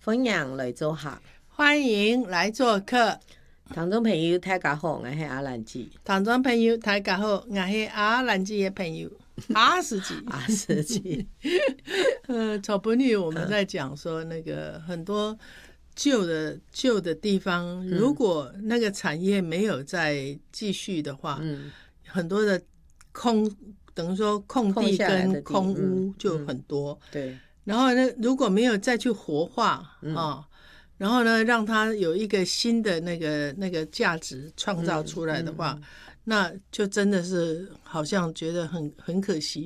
分享来做客， 欢迎来做客。 听众朋友大家好，我是阿兰姐。 听众朋友大家好，我是阿兰姐的朋友阿司机。 阿司机， 草本里我们在讲说，那个很多旧的地方，如果那个产业没有再继续的话，很多的等于说空地跟空屋就很多。 对。 然后呢，如果没有再去活化然后呢，让它有一个新的那个价值创造出来的话，那就真的是好像觉得很可惜。